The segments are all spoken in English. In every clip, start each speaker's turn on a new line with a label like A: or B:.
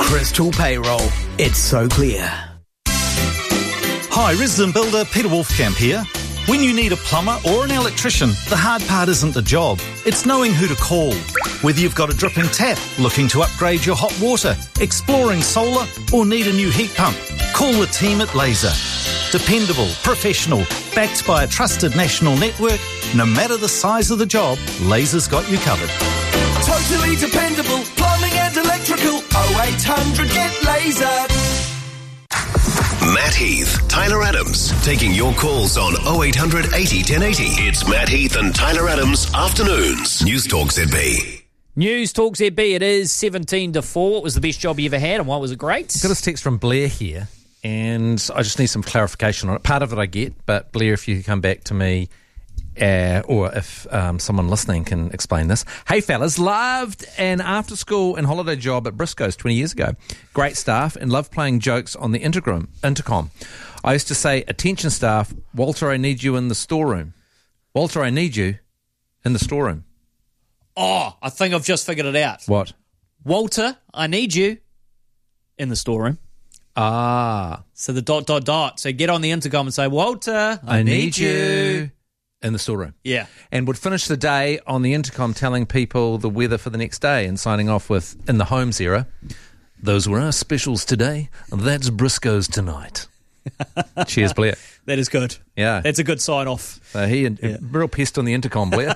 A: Crystal Payroll. It's so clear.
B: Hi, resident builder Peter Wolfcamp here. When you need a plumber or an electrician, the hard part isn't the job, it's knowing who to call. Whether you've got a dripping tap, looking to upgrade your hot water, exploring solar, or need a new heat pump, call the team at Laser. Dependable, professional, backed by a trusted national network, no matter the size of the job, Laser's got you covered.
C: Totally dependable, plumbing and electrical, 0800 get Laser.
D: Matt Heath, Tyler Adams, taking your calls on 0800 80 1080. It's Matt Heath and Tyler Adams Afternoons. News Talk ZB.
E: News Talk ZB, it is 17 to 4. What was the best job you ever had and why was it great?
F: Got this text from Blair here, and I just need some clarification on it. Part of it I get, but Blair, if you could come back to me, or if someone listening can explain this. Hey fellas, loved an after school and holiday job at Briscoe's 20 years ago. Great staff and loved playing jokes on the intercom. I used to say, attention staff, Walter, I need you in the storeroom. Walter, I need you in the storeroom.
E: Oh, I think I've just figured it out.
F: What?
E: Walter, I need you in the storeroom.
F: Ah.
E: So the ... So get on the intercom and say, Walter,
F: I need you in the storeroom.
E: Yeah.
F: And would finish the day on the intercom telling people the weather for the next day and signing off with, in the Holmes era, those were our specials today. That's Briscoe's tonight. Cheers, Blair.
E: That is good.
F: Yeah.
E: That's a good sign-off.
F: Real pest on the intercom, Blair.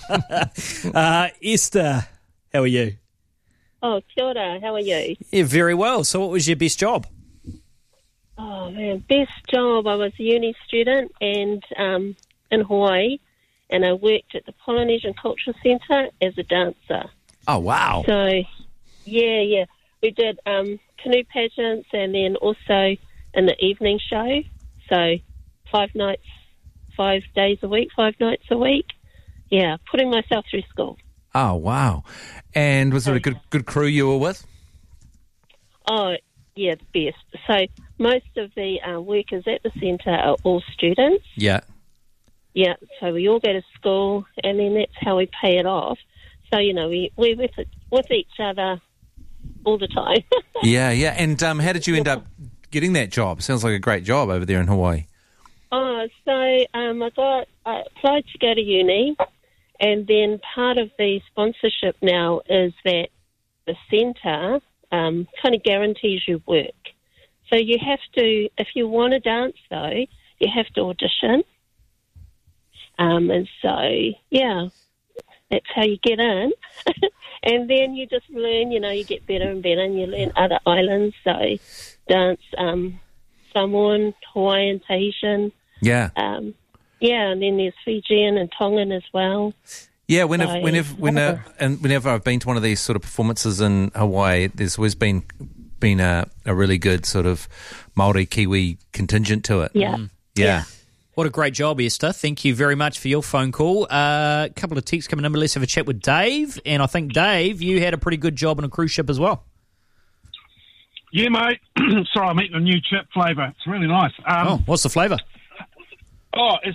E: Esther, how are you?
G: Oh, kia ora, how are you?
E: Yeah, very well. So what was your best job?
G: Oh, man, best job. I was a uni student and in Hawaii, and I worked at the Polynesian Cultural Centre as a dancer.
F: Oh, wow.
G: So, yeah. We did canoe pageants and then also in the evening show. So 5 days a week, 5 nights a week. Yeah, putting myself through school.
F: Oh, wow. And was there a good crew you were with?
G: Oh, yeah, the best. So most of the workers at the centre are all students.
F: Yeah.
G: Yeah, so we all go to school, and then that's how we pay it off. So, we're with each other all the time.
F: Yeah. And how did you end up getting that job? Sounds like a great job over there in Hawaii.
G: Oh, so I applied to go to uni, and then part of the sponsorship now is that the centre kind of guarantees you work. So you have to, if you want to dance, though, you have to audition. And so, yeah, that's how you get in. And then you just learn, you get better and better, and you learn other islands. So dance Samoan, Hawaiian, Tahitian.
F: Yeah.
G: And then there's Fijian and Tongan as well.
F: Yeah, whenever I've been to one of these sort of performances in Hawaii, there's always been a really good sort of Māori Kiwi contingent to it.
G: Yeah.
F: Yeah.
E: What a great job, Esther. Thank you very much for your phone call. A couple of texts coming in, but let's have a chat with Dave. And I think, Dave, you had a pretty good job on a cruise ship as well.
H: Yeah, mate. Sorry, I'm eating a new chip flavour. It's really nice.
E: What's the flavour?
H: It's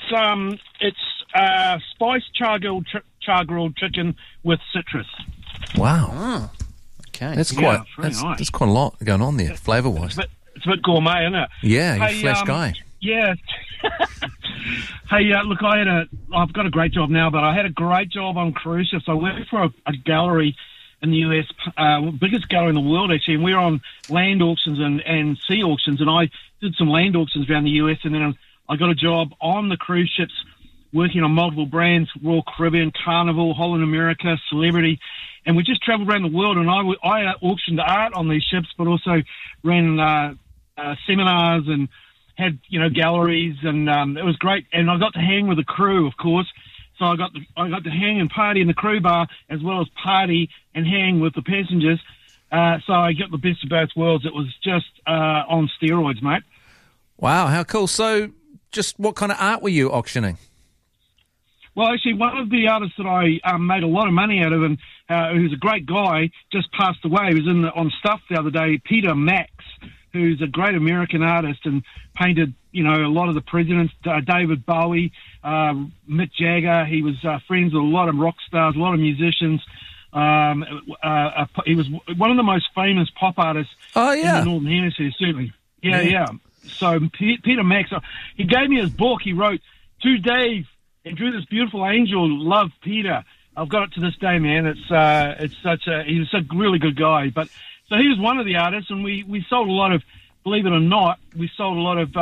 H: spiced char-grilled chicken with citrus.
F: Wow.
E: Oh, okay.
F: That's
H: nice.
F: That's quite a lot going on there, flavour-wise.
H: It's a bit gourmet, isn't it?
F: Yeah, you're a flash guy.
H: Yeah. Hey, look, I've got a great job now, but I had a great job on cruise ships. I worked for a gallery in the US, biggest gallery in the world, actually, and we were on land auctions and sea auctions, and I did some land auctions around the US, and then I got a job on the cruise ships working on multiple brands, Royal Caribbean, Carnival, Holland America, Celebrity, and we just travelled around the world, and I auctioned art on these ships, but also ran seminars and had, galleries, and it was great. And I got to hang with the crew, of course. So I got to hang and party in the crew bar as well as party and hang with the passengers. So I got the best of both worlds. It was just on steroids, mate.
F: Wow, how cool. So just what kind of art were you auctioning?
H: Well, actually, one of the artists that I made a lot of money out of, and who's a great guy, just passed away. He was on Stuff the other day, Peter Max, who's a great American artist and painted, a lot of the presidents, David Bowie, Mick Jagger. He was friends with a lot of rock stars, a lot of musicians. He was one of the most famous pop artists in the Northern Hemisphere, certainly. Yeah. So Peter Max, he gave me his book. He wrote, "To Dave, and drew this beautiful angel. Love, Peter." I've got it to this day, man. He was a really good guy. But so he was one of the artists, and we sold a lot of, believe it or not, we sold a lot of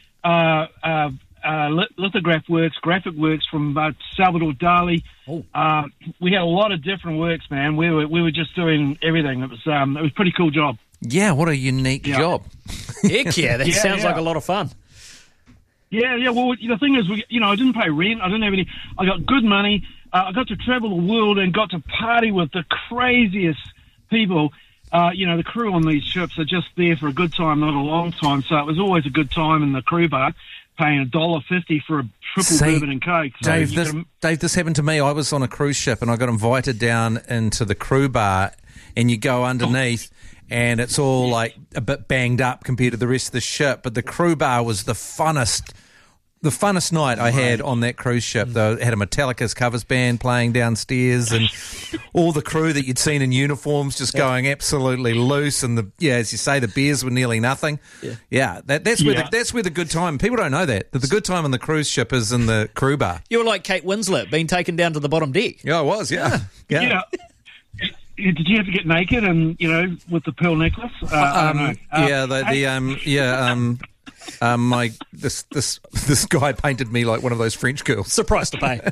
H: lithograph works, graphic works from Salvador Dali. We had a lot of different works, man. We were just doing everything. It was a pretty cool job.
F: Yeah, what a unique job.
E: Heck yeah, that sounds like a lot of fun.
H: Yeah. Well, the thing is, I didn't pay rent. I didn't have any. I got good money. I got to travel the world and got to party with the craziest people. The crew on these ships are just there for a good time, not a long time. So it was always a good time in the crew bar, paying $1.50 for a triple bourbon and coke. So
F: Dave, this happened to me. I was on a cruise ship and I got invited down into the crew bar, and you go underneath. And it's all like a bit banged up compared to the rest of the ship. But the crew bar was the funnest night I had on that cruise ship. They had a Metallica's covers band playing downstairs, and all the crew that you'd seen in uniforms just going absolutely loose. And as you say, the beers were nearly nothing. That's where the good time. People don't know that the good time on the cruise ship is in the crew bar.
E: You were like Kate Winslet, being taken down to the bottom deck.
F: Yeah, I was. Yeah.
H: Did you have to get naked and with the pearl necklace? I don't know. This guy painted me like one of those French girls.
E: Surprise to pay.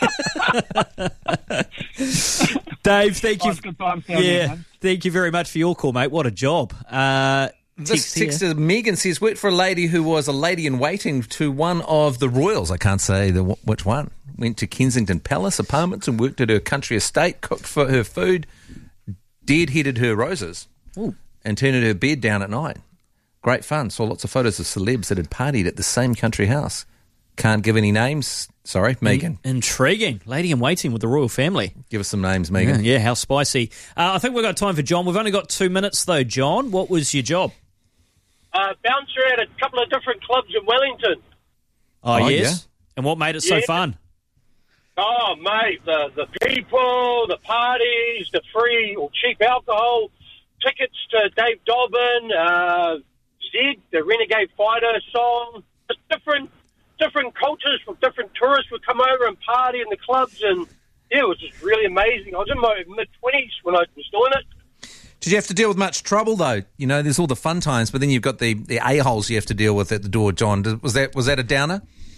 E: Dave, thank you. Thank you very much for your call, mate. What a job.
F: This texter Megan says, worked for a lady who was a lady in waiting to one of the royals. I can't say which one. Went to Kensington Palace Apartments and worked at her country estate, cooked for her food, deadheaded her roses, and turned her bed down at night. Great fun. Saw lots of photos of celebs that had partied at the same country house. Can't give any names. Sorry, Megan.
E: Intriguing. Lady in waiting with the royal family.
F: Give us some names, Megan.
E: Yeah, how spicy. I think we've got time for John. We've only got 2 minutes, though, John. What was your job?
I: Bouncer at a couple of different clubs in Wellington.
E: Oh yes?
F: Yeah.
E: And what made it so fun?
I: Oh, mate, the people, the parties, the free or cheap alcohol, tickets to Dave Dobbin, Zed, the Renegade Fighter song, just different cultures from different tourists would come over and party in the clubs, and it was just really amazing. I was in my mid-20s when I was doing it.
F: Did you have to deal with much trouble, though? There's all the fun times, but then you've got the a-holes you have to deal with at the door, John. Was that a downer?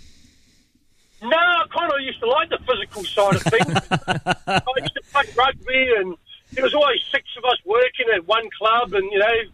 I: No, I kind of used to like the physical side of things. I used to play rugby, and there was always 6 of us working at one club, and,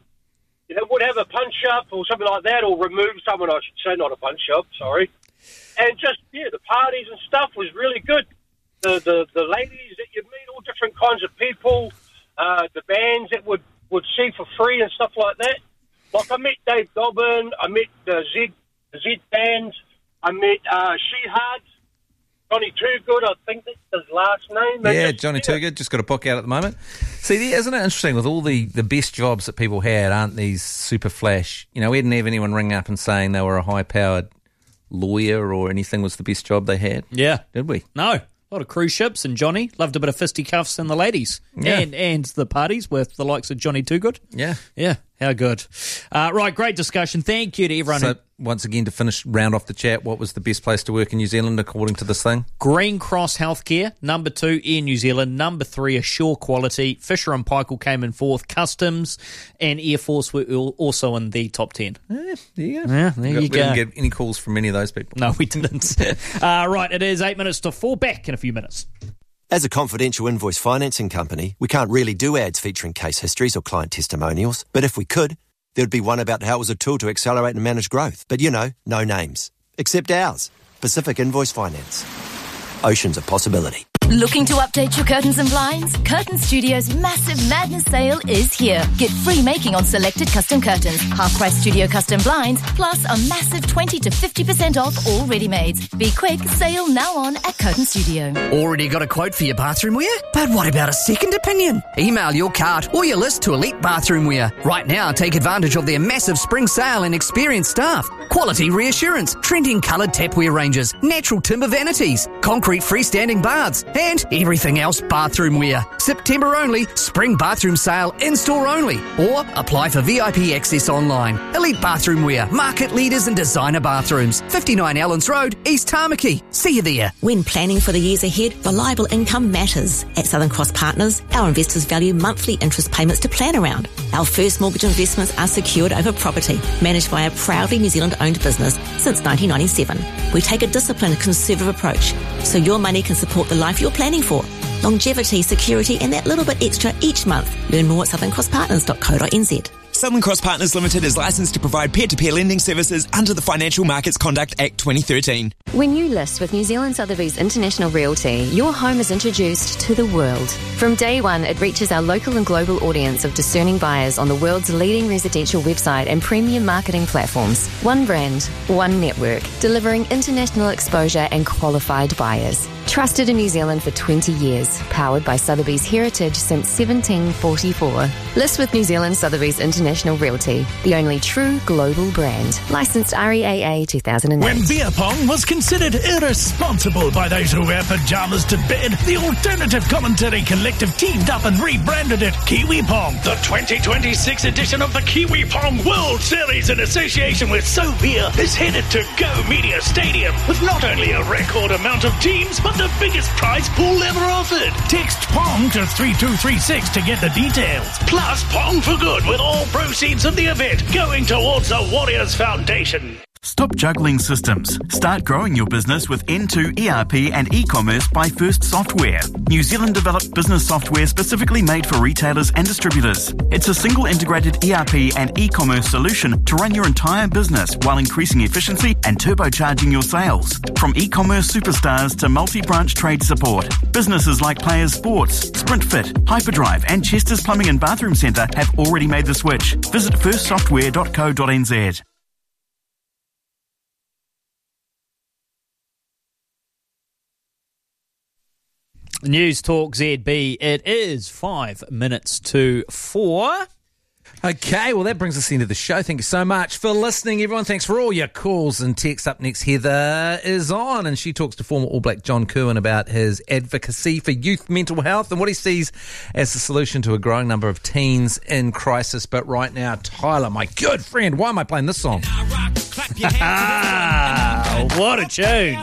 I: would have a punch-up or something like that, or remove someone, I should say, not a punch-up, sorry. And just, the parties and stuff was really good. The ladies that you'd meet, all different kinds of people, the bands that would see for free and stuff like that. Like, I met Dave Dobbin, I met the Zed band, I met She-Hard, Johnny Toogood, I think that's his last name.
F: Johnny Toogood, just got a book out at the moment. See, isn't it interesting with all the best jobs that people had, aren't these super flash? We didn't have anyone ring up and saying they were a high-powered lawyer or anything was the best job they had.
E: Yeah.
F: Did we?
E: No. A lot of cruise ships, and Johnny loved a bit of fisticuffs and the ladies.
F: Yeah.
E: And the parties with the likes of Johnny Toogood.
F: Yeah.
E: Yeah, how good. Right, great discussion. Thank you to everyone.
F: So, once again, to round off the chat, what was the best place to work in New Zealand according to this thing?
E: Green Cross Healthcare, number 2, Air New Zealand, number 3, Assure Quality, Fisher and Paykel came in 4th, Customs and Air Force were also in the top 10.
F: There you go.
E: Yeah, there you go.
F: We didn't get any calls from any of those people.
E: No, we didn't. Right, it is 8 minutes to 4, back in a few minutes.
J: As a confidential invoice financing company, we can't really do ads featuring case histories or client testimonials, but if we could, there'd be one about how it was a tool to accelerate and manage growth. But no names. Except ours, Pacific Invoice Finance. Oceans of possibility.
K: Looking to update your curtains and blinds? Curtain Studio's massive madness sale is here. Get free making on selected custom curtains, half-price studio custom blinds, plus a massive 20 to 50% off all ready-mades. Be quick, sale now on at Curtain Studio.
A: Already got a quote for your bathroom wear? But what about a second opinion? Email your cart or your list to Elite Bathroom Wear. Right now, take advantage of their massive spring sale and experienced staff. Quality reassurance, trending coloured tapware ranges, natural timber vanities, concrete freestanding baths, and everything else bathroom wear. September only, spring bathroom sale in-store only, or apply for VIP access online. Elite Bathroom Wear, market leaders in designer bathrooms. 59 Allens Road, East Tamaki. See you there.
L: When planning for the years ahead, reliable income matters. At Southern Cross Partners, our investors value monthly interest payments to plan around. Our first mortgage investments are secured over property, managed by a proudly New Zealand-owned business since 1997. We take a disciplined, conservative approach, so your money can support the life you're planning for. Longevity, security, and that little bit extra each month. Learn more at southerncrosspartners.co.nz.
M: Southern Cross Partners Limited is licensed to provide peer-to-peer lending services under the Financial Markets Conduct Act 2013.
N: When you list with New Zealand Sotheby's International Realty, your home is introduced to the world. From day one, it reaches our local and global audience of discerning buyers on the world's leading residential website and premium marketing platforms. One brand, one network, delivering international exposure and qualified buyers. Trusted in New Zealand for 20 years, powered by Sotheby's heritage since 1744. List with New Zealand Sotheby's International Realty, the only true global brand. Licensed REAA 2008.
O: When beer pong was considered irresponsible by those who wear pyjamas to bed, the Alternative Commentary Collective teamed up and rebranded it Kiwi Pong. The 2026 edition of the Kiwi Pong World Series in association with SoBeer is headed to Go Media Stadium with not only a record amount of teams, but the biggest prize pool ever offered. Text Pong to 3236 to get the details. Plus Pong for Good with all proceeds of the event going towards the Warriors Foundation.
P: Stop juggling systems. Start growing your business with N2 ERP and e-commerce by First Software. New Zealand developed business software specifically made for retailers and distributors. It's a single integrated ERP and e-commerce solution to run your entire business while increasing efficiency and turbocharging your sales. From e-commerce superstars to multi-branch trade support, businesses like Players Sports, SprintFit, Hyperdrive and Chester's Plumbing and Bathroom Centre have already made the switch. Visit firstsoftware.co.nz.
E: News Talk ZB. It is 5 minutes to 4.
F: Okay, well, that brings us into the show. Thank you so much for listening, everyone. Thanks for all your calls and texts. Up next, Heather is on, and she talks to former All Black John Kirwan about his advocacy for youth mental health and what he sees as the solution to a growing number of teens in crisis. But right now, Tyler, my good friend, why am I playing this song?
E: What a tune.